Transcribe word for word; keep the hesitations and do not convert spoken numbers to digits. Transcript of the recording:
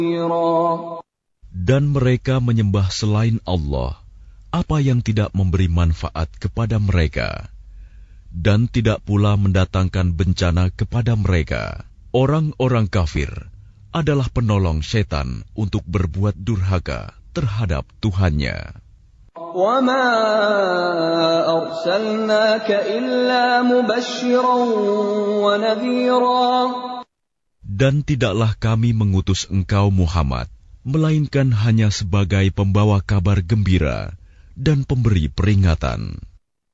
Dan mereka menyembah selain Allah apa yang tidak memberi manfaat kepada mereka, dan tidak pula mendatangkan bencana kepada mereka. Orang-orang kafir adalah penolong setan untuk berbuat durhaka terhadap Tuhannya. وَمَا أَرْسَلْنَاكَ إِلَّا مُبَشِّرًا وَنَذِيرًا. Dan tidaklah kami mengutus engkau Muhammad, melainkan hanya sebagai pembawa kabar gembira dan pemberi peringatan.